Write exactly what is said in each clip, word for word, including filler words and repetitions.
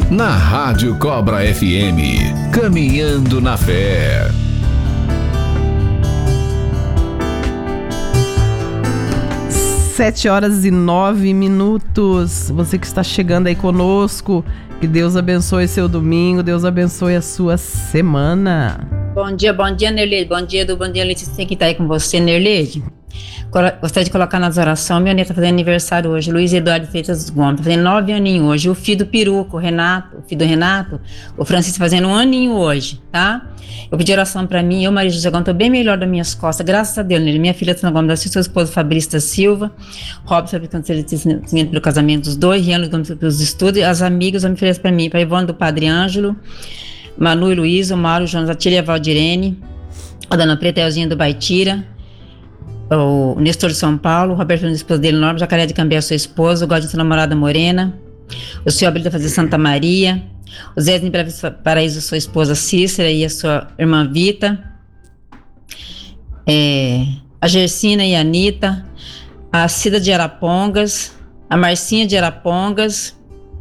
na Rádio Cobra F M, Caminhando na Fé. Sete horas e nove minutos. Você que está chegando aí conosco, que Deus abençoe seu domingo, Deus abençoe a sua semana. Bom dia, bom dia, Nerleide. Bom dia, do Bom Dia Letícia, que está aí com você, Nerleide. Gostaria de colocar nas orações, minha neta está fazendo aniversário hoje, Luiz Eduardo Freitas Gomes, está fazendo nove aninhos hoje, o filho do Peruco, o Renato, o filho do Renato, o Francisco fazendo um aninho hoje, tá? Eu pedi oração para mim, eu, Maria José Gomes, estou bem melhor das minhas costas, graças a Deus, minha filha Tana Gomes da Silva, seu esposo Fabrício da Silva, Robson fabricando pelo casamento dos dois, Riano Gomes pelos estudos, e as amigas me oferecem para mim, para Ivone do Padre Ângelo, Manu e Luiz, o Mauro, o Jonas, a Tia e a Valdirene, a Dona Preta, a Elzinha do Baitira, o Nestor de São Paulo, o Roberto, o esposo dele, Norma, Jacaré de Cambé, sua esposa, o Godinho, sua namorada Morena, o senhor Abelho da Fazer Santa Maria, o Zé de Paraíso, sua esposa Cícera e a sua irmã Vita, é, a Gersina e a Anitta, a Cida de Arapongas, a Marcinha de Arapongas,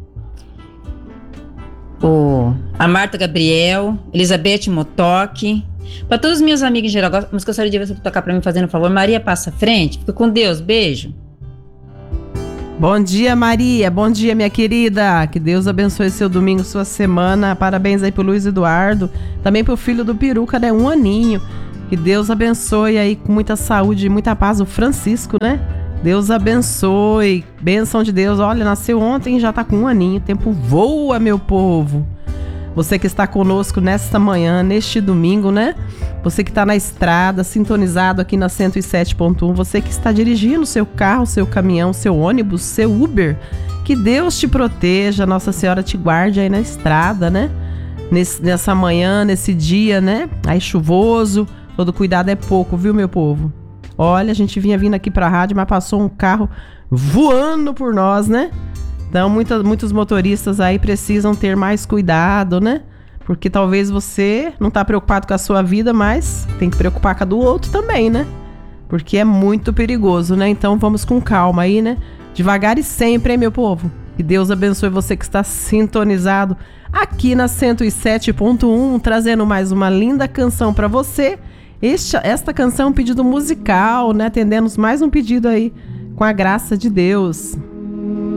o, a Marta Gabriel, Elizabeth Motoque, para todas as minhas amigas em geral, mas gostaria de ver você tocar para mim fazendo um favor. Maria, passa à frente, fica com Deus, beijo. Bom dia, Maria, bom dia, minha querida, que Deus abençoe seu domingo, sua semana, parabéns aí pro Luiz Eduardo, também pro filho do Peruca, né, um aninho, que Deus abençoe aí com muita saúde e muita paz, o Francisco, né, Deus abençoe, bênção de Deus, olha, nasceu ontem e já tá com um aninho, o tempo voa, meu povo. Você que está conosco nesta manhã, neste domingo, né? Você que está na estrada, sintonizado aqui na cento e sete ponto um, você que está dirigindo seu carro, seu caminhão, seu ônibus, seu Uber, que Deus te proteja, Nossa Senhora te guarde aí na estrada, né? Nesse, nessa manhã, nesse dia, né? Aí chuvoso, todo cuidado é pouco, viu, meu povo? Olha, a gente vinha vindo aqui pra rádio, mas passou um carro voando por nós, né? Então, muitas, muitos motoristas aí precisam ter mais cuidado, né? Porque talvez você não tá preocupado com a sua vida, mas tem que preocupar com a do outro também, né? Porque é muito perigoso, né? Então, vamos com calma aí, né? Devagar e sempre, hein, meu povo? Que Deus abençoe você que está sintonizado aqui na cento e sete ponto um, trazendo mais uma linda canção para você. Este, esta canção é um pedido musical, né? Atendemos mais um pedido aí, com a graça de Deus.